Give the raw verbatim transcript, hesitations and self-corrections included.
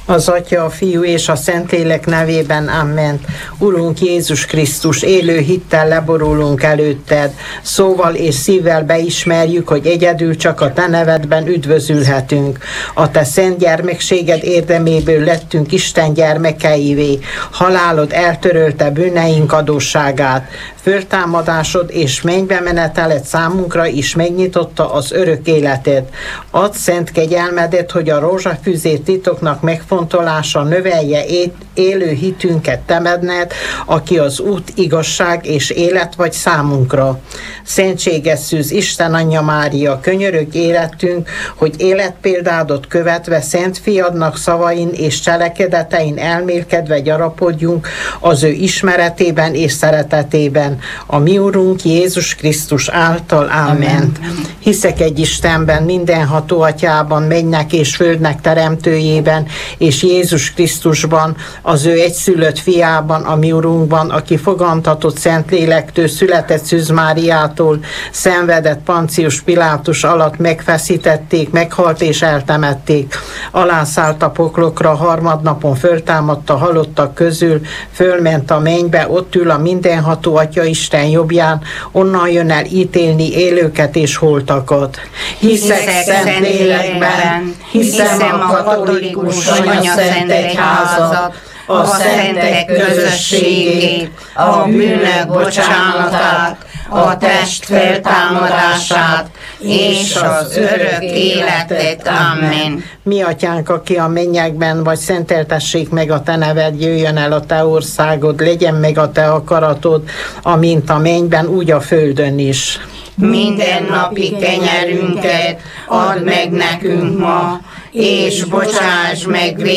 Az Atya, a Fiú és a Szentlélek nevében, amen. Urunk Jézus Krisztus, élő hittel leborulunk előtted, szóval és szívvel beismerjük, hogy egyedül csak a te nevedben üdvözülhetünk. A te szent gyermekséged érdeméből lettünk Isten gyermekeivé. Halálod eltörölte bűneink adósságát. Föltámadásod és mennybe meneteled számunkra is megnyitotta az örök életet. Add szent kegyelmedet, hogy a rózsafüzé titoknak megfontolása növelje élő hitünket temedned, aki az út, igazság és élet vagy számunkra. Szentséges szűz Isten Anyja Mária, könyörög életünk, hogy életpéldádot követve Szent Fiadnak szavain és cselekedetein elmélkedve gyarapodjunk az ő ismeretében és szeretetében. A mi Urunk Jézus Krisztus által. Amen. Hiszek egy Istenben, mindenható Atyában, mennynek és földnek teremtőjében, és Jézus Krisztusban, az ő egyszülött fiában, a mi Urunkban, aki fogantatott Szentlélektől, született Szűz Máriától, szenvedett Pancius Pilátus alatt, megfeszítették, meghalt és eltemették. Alászállt a poklokra, harmadnapon föltámadt a halottak közül, fölment a mennybe, ott ül a mindenható Atya Isten jobbján, onnan jön el ítélni élőket és holtakat. Hiszek Szentlélekben, hiszem a katolikus anyaszentegyházat, a szentek közösségét, a bűnök bocsánatát, a test feltámadását és az örök életet. Amen. Mi Atyánk, aki a mennyekben vagy, szenteltessék meg a te neved, jöjjön el a te országod, legyen meg a te akaratod, amint a mennyben, úgy a földön is. Minden napi kenyerünket add meg nekünk ma, és bocsáss meg